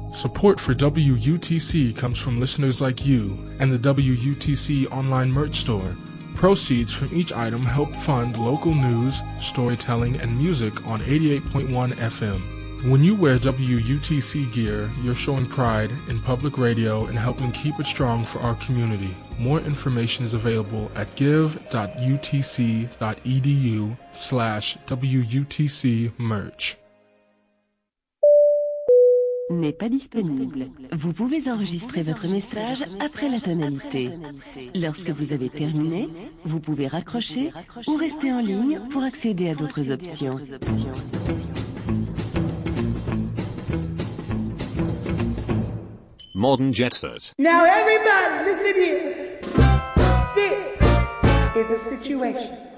Support for WUTC comes from listeners like you and the WUTC online merch store. Proceeds from each item help fund local news, storytelling, and music on 88.1 FM. When you wear WUTC gear, you're showing pride in public radio and helping keep it strong for our community. More information is available at give.utc.edu/WUTC merch. N'est pas disponible. Vous pouvez enregistrer votre message après la tonalité. Lorsque vous avez terminé, vous pouvez raccrocher ou rester en ligne pour accéder à d'autres options. Modern Jet Set. Now everybody, listen here. This is a situation.